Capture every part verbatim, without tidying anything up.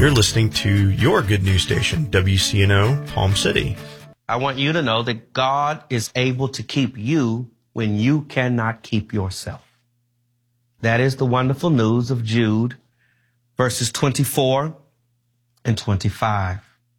You're listening to your good news station, W C N O Palm City. I want you to know that God is able to keep you when you cannot keep yourself. That is the wonderful news of Jude, verses twenty-four and twenty-five.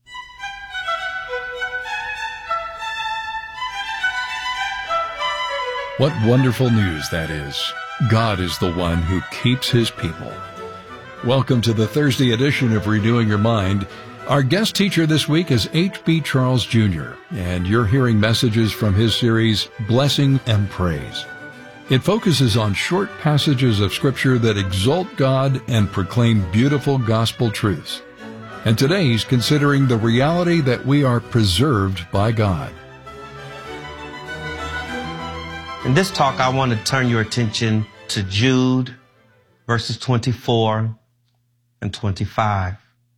What wonderful news that is. God is the one who keeps his people. Welcome to the Thursday edition of Renewing Your Mind. Our guest teacher this week is H B Charles Junior, and you're hearing messages from his series, Blessing and Praise. It focuses on short passages of Scripture that exalt God and proclaim beautiful gospel truths. And today he's considering the reality that we are preserved by God. In this talk, I want to turn your attention to Jude, verses twenty-four and twenty-five.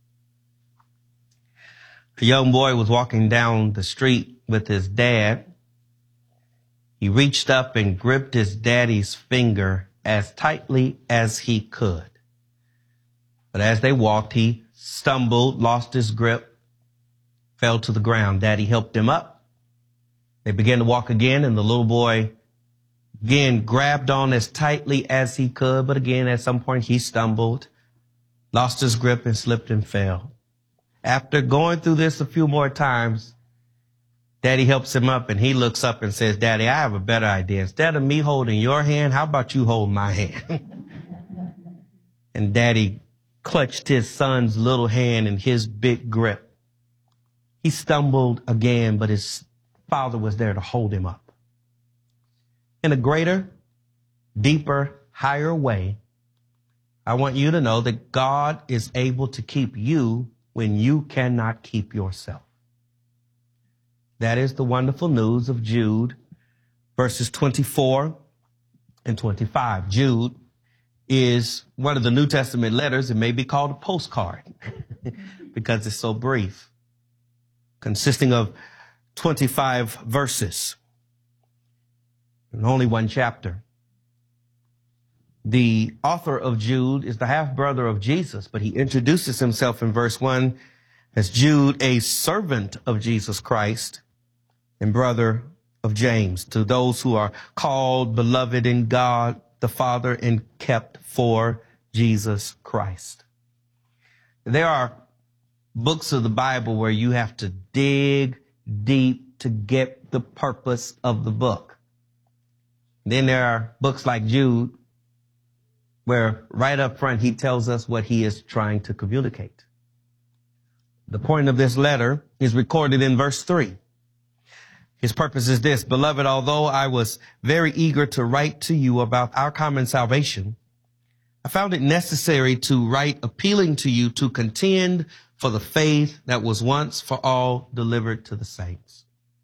A young boy was walking down the street with his dad. He reached up and gripped his daddy's finger as tightly as he could. But as they walked, he stumbled, lost his grip, fell to the ground. Daddy helped him up. They began to walk again, and the little boy again grabbed on as tightly as he could. But again, at some point, he stumbled, lost his grip, and slipped and fell. After going through this a few more times, Daddy helps him up, and he looks up and says, Daddy, I have a better idea. Instead of me holding your hand, how about you hold my hand? And Daddy clutched his son's little hand in his big grip. He stumbled again, but his father was there to hold him up. In a greater, deeper, higher way, I want you to know that God is able to keep you when you cannot keep yourself. That is the wonderful news of Jude, verses twenty-four and twenty-five. Jude is one of the New Testament letters. It may be called a postcard because it's so brief, consisting of twenty-five verses and only one chapter. The author of Jude is the half-brother of Jesus, but he introduces himself in verse one as Jude, a servant of Jesus Christ and brother of James, to those who are called, beloved in God the Father, and kept for Jesus Christ. There are books of the Bible where you have to dig deep to get the purpose of the book. Then there are books like Jude, where right up front he tells us what he is trying to communicate. The point of this letter is recorded in verse three. His purpose is this: Beloved, although I was very eager to write to you about our common salvation, I found it necessary to write appealing to you to contend for the faith that was once for all delivered to the saints.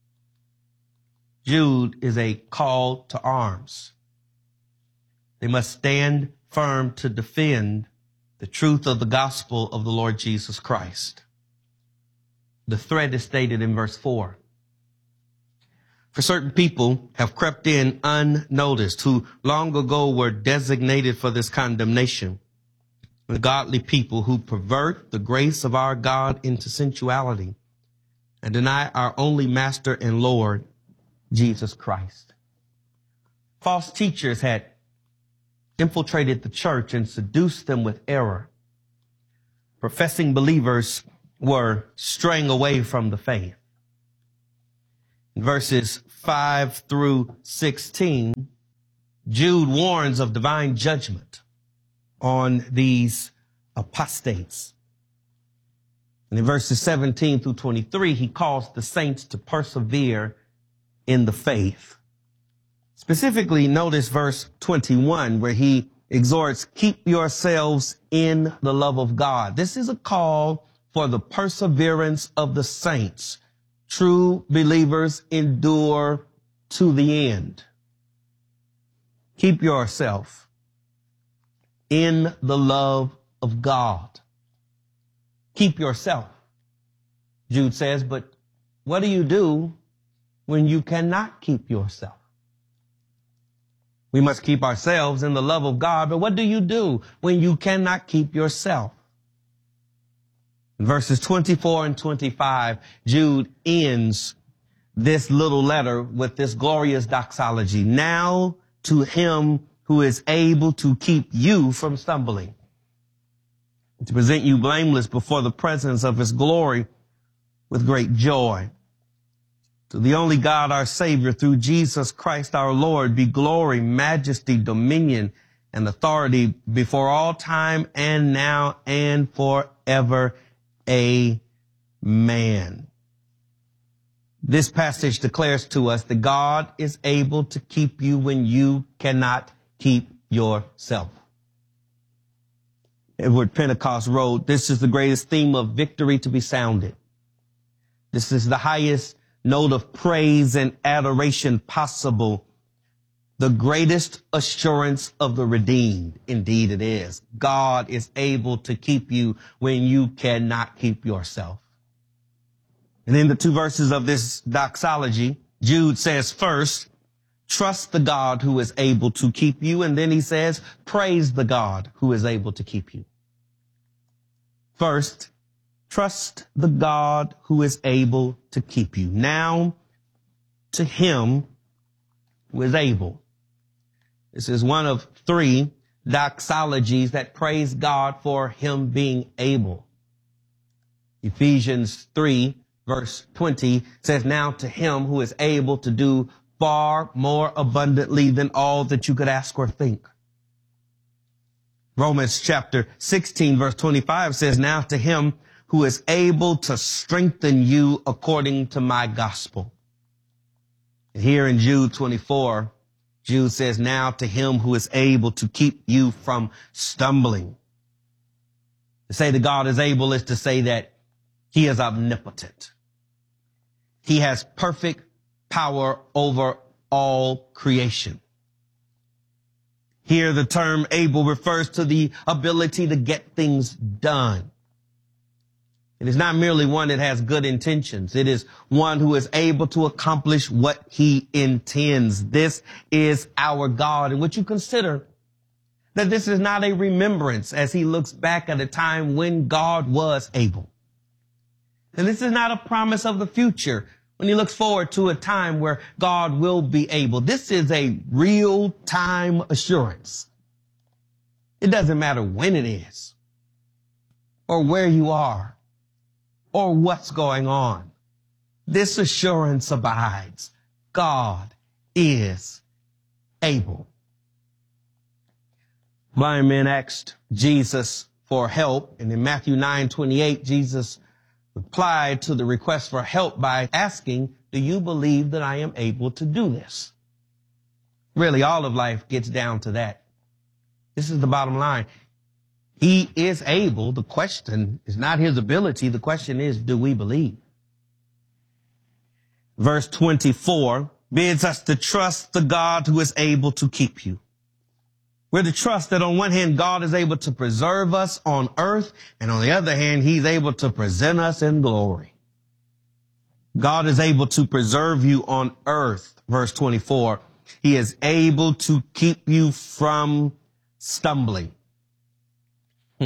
Jude is a call to arms. They must stand firm to defend the truth of the gospel of the Lord Jesus Christ. The threat is stated in verse four. For certain people have crept in unnoticed, who long ago were designated for this condemnation. The godly people who pervert the grace of our God into sensuality and deny our only Master and Lord, Jesus Christ. False teachers had infiltrated the church and seduced them with error. Professing believers were straying away from the faith. In verses five through sixteen, Jude warns of divine judgment on these apostates. And in verses seventeen through twenty-three, he calls the saints to persevere in the faith. Specifically, notice verse twenty-one, where he exhorts, keep yourselves in the love of God. This is a call for the perseverance of the saints. True believers endure to the end. Keep yourself in the love of God. Keep yourself, Jude says, but what do you do when you cannot keep yourself? We must keep ourselves in the love of God, but what do you do when you cannot keep yourself? In verses twenty-four and twenty-five, Jude ends this little letter with this glorious doxology. Now to him who is able to keep you from stumbling, to present you blameless before the presence of his glory with great joy. To the only God, our Savior, through Jesus Christ our Lord, be glory, majesty, dominion, and authority before all time and now and forever. Amen. This passage declares to us that God is able to keep you when you cannot keep yourself. Edward Pentecost wrote, "This is the greatest theme of victory to be sounded. This is the highest note of praise and adoration possible. The greatest assurance of the redeemed. Indeed it is. God is able to keep you when you cannot keep yourself." And in the two verses of this doxology, Jude says first, trust the God who is able to keep you. And then he says, praise the God who is able to keep you. First, trust the God who is able to keep you. Now to him who is able. This is one of three doxologies that praise God for him being able. Ephesians three verse twenty says, now to him who is able to do far more abundantly than all that you could ask or think. Romans chapter sixteen verse twenty-five says, now to him who is able to strengthen you according to my gospel. And here in Jude twenty-four, Jude says, now to him who is able to keep you from stumbling. To say that God is able is to say that he is omnipotent. He has perfect power over all creation. Here the term able refers to the ability to get things done. It is not merely one that has good intentions. It is one who is able to accomplish what he intends. This is our God. And would you consider that this is not a remembrance as he looks back at a time when God was able. And this is not a promise of the future when he looks forward to a time where God will be able. This is a real-time assurance. It doesn't matter when it is, or where you are, or what's going on. This assurance abides. God is able. Blind men asked Jesus for help, and in Matthew nine twenty-eight, Jesus replied to the request for help by asking, do you believe that I am able to do this? Really, all of life gets down to that. This is the bottom line. He is able. The question is not his ability. The question is, do we believe? Verse twenty-four bids us to trust the God who is able to keep you. We're to trust that on one hand, God is able to preserve us on earth, and on the other hand, he's able to present us in glory. God is able to preserve you on earth. Verse twenty-four, he is able to keep you from stumbling. Hmm.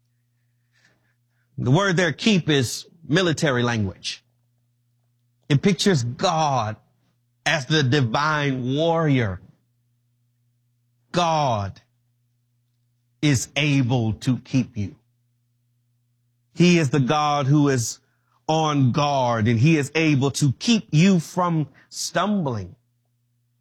The word there, keep, is military language. It pictures God as the divine warrior. God is able to keep you. He is the God who is on guard, and he is able to keep you from stumbling.